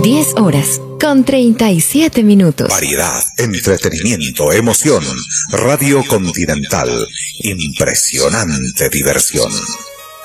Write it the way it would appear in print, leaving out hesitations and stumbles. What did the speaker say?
10 horas con 37 minutos. Variedad, entretenimiento, emoción. Radio Continental. Impresionante diversión.